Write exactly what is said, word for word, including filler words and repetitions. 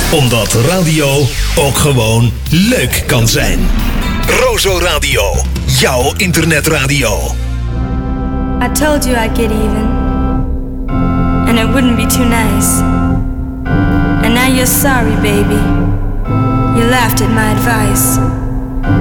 Omdat radio ook gewoon leuk kan zijn. Rozo Radio, jouw internetradio. I told you I'd get even, and it wouldn't be too nice. And now you're sorry, baby. You laughed at my advice.